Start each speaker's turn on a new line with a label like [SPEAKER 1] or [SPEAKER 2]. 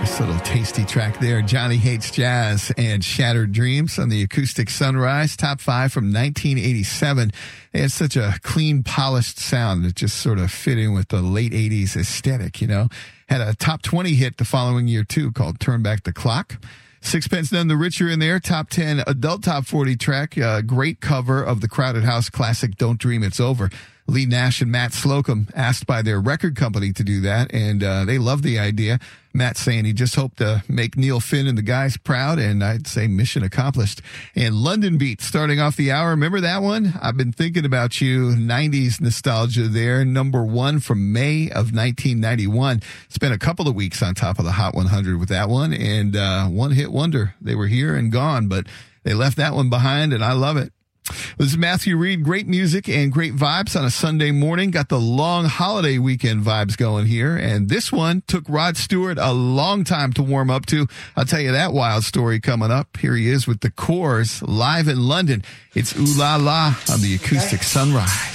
[SPEAKER 1] Nice little tasty track there. Johnny Hates Jazz and Shattered Dreams on the Acoustic Sunrise. Top 5 from 1987. They had such a clean, polished sound that just sort of fit in with the late 80s aesthetic, you know. Had a top 20 hit the following year, too, called Turn Back the Clock. Sixpence None the Richer in there. Top 10 adult top 40 track. Great cover of the Crowded House classic Don't Dream It's Over. Lee Nash and Matt Slocum asked by their record company to do that, and they loved the idea. Matt saying he just hoped to make Neil Finn and the guys proud, and I'd say mission accomplished. And London Beat starting off the hour. Remember that one? I've been thinking about you. 90s nostalgia there. Number 1 from May of 1991. Spent a couple of weeks on top of the Hot 100 with that one, and one-hit wonder. They were here and gone, but they left that one behind, and I love it. This is Matthew Reed. Great music and great vibes on a Sunday morning. Got the long holiday weekend vibes going here. And this one took Rod Stewart a long time to warm up to. I'll tell you that wild story coming up. Here he is with the Corrs live in London. It's Ooh La La on the Acoustic Sunrise.